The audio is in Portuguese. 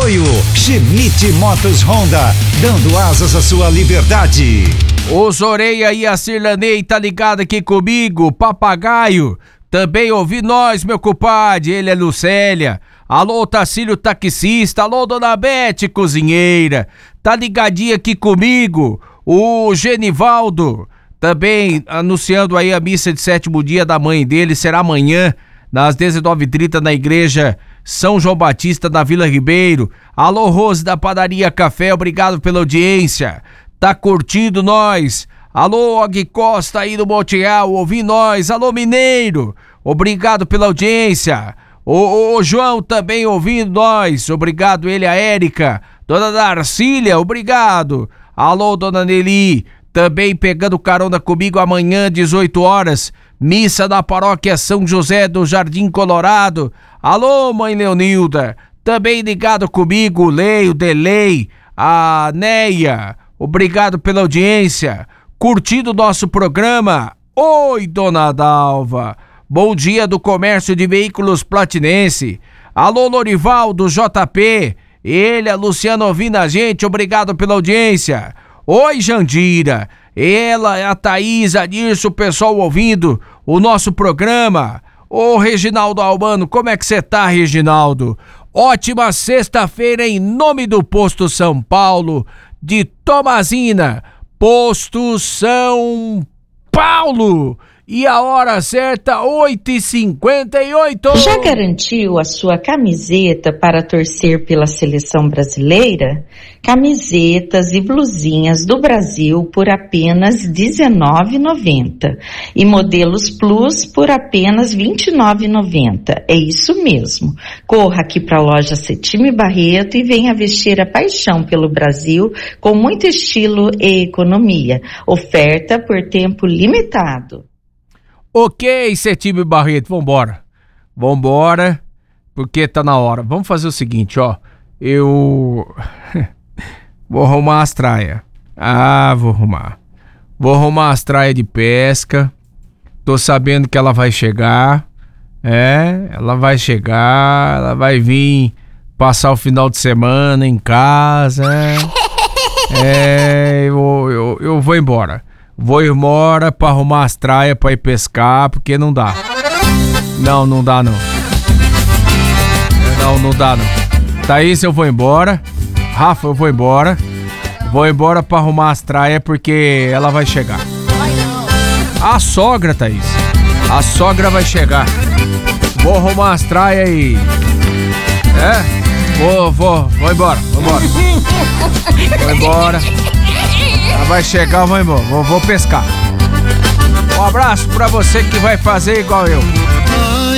Apoio Schmidt Motos Honda, dando asas à sua liberdade. O Zoreia e a Cirlanei tá ligado aqui comigo, papagaio. Também ouvi nós, meu compadre, ele é Lucélia. Alô, Tacílio taxista, alô, dona Bete, cozinheira. Tá ligadinho aqui comigo, o Genivaldo. Também anunciando aí a missa de 7º dia da mãe dele, será amanhã, nas 19h30 na igreja São João Batista, na Vila Ribeiro. Alô, Rose da Padaria Café, obrigado pela audiência. Tá curtindo nós? Alô, Og Costa aí do Monte Real, ouvi nós. Alô, Mineiro, obrigado pela audiência. O João também ouvindo nós, obrigado ele, a Érica. Dona Darcília, obrigado. Alô, dona Nelly, também pegando carona comigo amanhã, 18 horas, missa da paróquia São José do Jardim Colorado. Alô, mãe Leonilda, também ligado comigo, Leio, Delei, a Neia, obrigado pela audiência, curtindo o nosso programa. Oi, dona Dalva, bom dia do comércio de veículos platinense. Alô, Lorivaldo, JP, ele, a Luciana ouvindo a gente, obrigado pela audiência. Oi, Jandira, ela, a Thaís, a Nilson, o pessoal ouvindo o nosso programa. Ô, Reginaldo Albano, como é que você tá, Reginaldo? Ótima sexta-feira em nome do Posto São Paulo, de Tomazina, Posto São Paulo. E a hora certa, 8h58. Já garantiu a sua camiseta para torcer pela seleção brasileira? Camisetas e blusinhas do Brasil por apenas R$19,90 e modelos Plus por apenas R$29,90. É isso mesmo. Corra aqui para a loja Cetime Barreto e venha vestir a paixão pelo Brasil com muito estilo e economia. Oferta por tempo limitado. Ok, Cetime Barreto, vambora, porque tá na hora. Vamos fazer o seguinte, ó, eu vou arrumar as traias. Vou arrumar as traias de pesca. Tô sabendo que ela vai chegar, ela vai vir passar o final de semana em casa, eu vou embora. Vou embora pra arrumar as traias pra ir pescar, porque não dá. Não dá não. Não dá não. Thaís, eu vou embora. Rafa, eu vou embora. Vou embora pra arrumar as traias, porque ela vai chegar. A sogra, Thaís. A sogra vai chegar. Vou arrumar as traias e... Vou embora. Vou embora. Ela vai chegar, eu vou embora. Vou pescar. Um abraço pra você que vai fazer igual eu.